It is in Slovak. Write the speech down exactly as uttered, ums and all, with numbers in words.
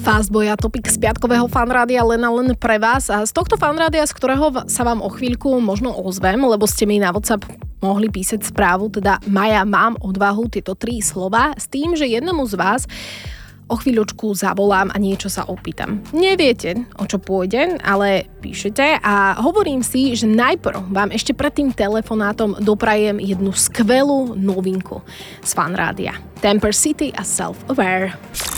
Fastboy a Topik z piatkového fanrádia len a len pre vás. A z tohto fanrádia, z ktorého sa vám o chvíľku možno ozvem, lebo ste mi na WhatsApp mohli písať správu, teda Maja, mám odvahu, tieto tri slova, s tým, že jednému z vás o chvíľočku zavolám a niečo sa opýtam. Neviete, o čo pôjde, ale píšete a hovorím si, že najprv vám ešte pred tým telefonátom doprajem jednu skvelú novinku z fanrádia. Temper City a Self-Aware.